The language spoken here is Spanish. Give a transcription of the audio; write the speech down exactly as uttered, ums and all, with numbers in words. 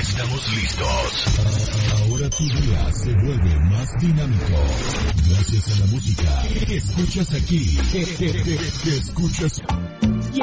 estamos listos. Ahora tu día se vuelve más dinámico. Gracias a la música que escuchas aquí. Que escuchas